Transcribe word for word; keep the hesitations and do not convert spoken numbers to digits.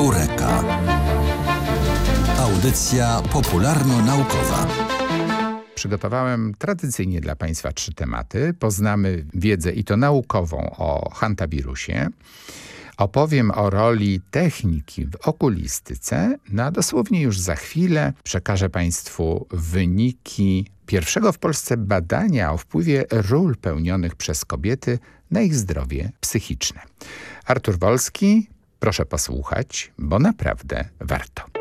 Eureka. Audycja popularno-naukowa. Przygotowałem tradycyjnie dla Państwa trzy tematy. Poznamy wiedzę i to naukową o hantavirusie. Opowiem o roli techniki w okulistyce, no a dosłownie już za chwilę przekażę Państwu wyniki pierwszego w Polsce badania o wpływie ról pełnionych przez kobiety na ich zdrowie psychiczne. Artur Wolski, proszę posłuchać, bo naprawdę warto.